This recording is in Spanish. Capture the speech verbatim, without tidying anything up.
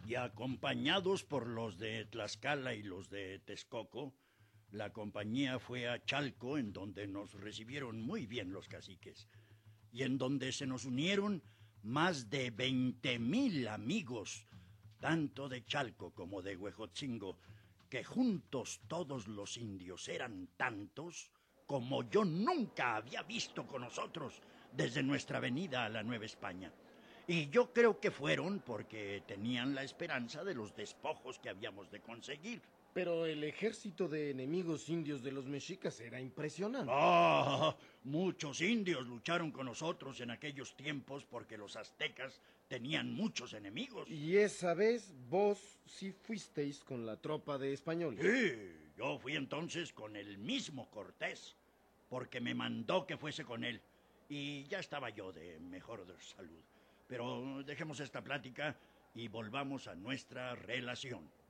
Y acompañados por los de Tlaxcala y los de Texcoco, la compañía fue a Chalco, en donde nos recibieron muy bien los caciques, y en donde se nos unieron más de veinte mil amigos, tanto de Chalco como de Huejotzingo, que juntos todos los indios eran tantos como yo nunca había visto con nosotros desde nuestra venida a la Nueva España. Y yo creo que fueron porque tenían la esperanza de los despojos que habíamos de conseguir. Pero el ejército de enemigos indios de los mexicas era impresionante. Ah, muchos indios lucharon con nosotros en aquellos tiempos porque los aztecas tenían muchos enemigos. Y esa vez vos sí fuisteis con la tropa de españoles. Sí, yo fui entonces con el mismo Cortés, porque me mandó que fuese con él, y ya estaba yo de mejor salud. Pero dejemos esta plática y volvamos a nuestra relación.